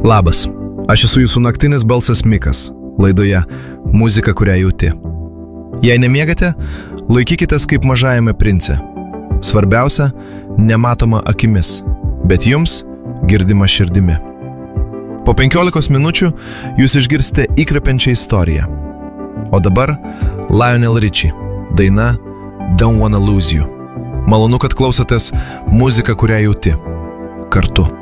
Labas, aš esu jūsų naktinis balsas Mikas, laidoje Muzika, kurią jauti. Jei nemiegate, laikykitės kaip Mažajame prince. Svarbiausia, nematoma akimis, bet jums girdima širdimi. Po 15 minučių jūs išgirsite įkvepiančią istoriją. O dabar Lionel Richie, daina Don't Wanna Lose You. Malonu, kad klausotės Muzika, kurią jauti. Kartu.